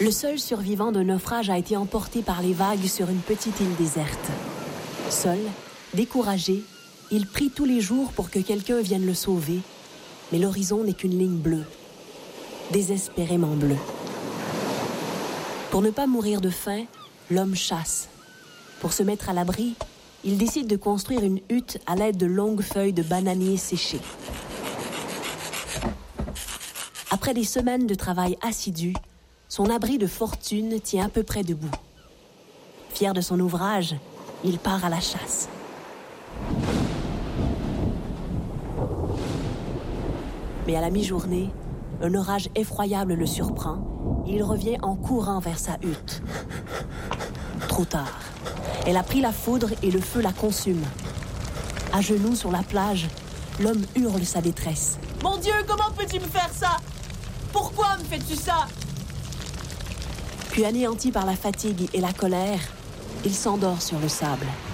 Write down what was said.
Le seul survivant d'un naufrage a été emporté par les vagues sur une petite île déserte. Seul, découragé, il prie tous les jours pour que quelqu'un vienne le sauver, mais l'horizon n'est qu'une ligne bleue, désespérément bleue. Pour ne pas mourir de faim, l'homme chasse. Pour se mettre à l'abri, il décide de construire une hutte à l'aide de longues feuilles de bananier séchées. Après des semaines de travail assidu, son abri de fortune tient à peu près debout. Fier de son ouvrage, il part à la chasse. Mais à la mi-journée, un orage effroyable le surprend et il revient en courant vers sa hutte. Trop tard. Elle a pris la foudre et le feu la consume. À genoux sur la plage, l'homme hurle sa détresse. « Mon Dieu, comment peux-tu me faire ça? Pourquoi me fais-tu ça ?» Puis anéanti par la fatigue et la colère, il s'endort sur le sable.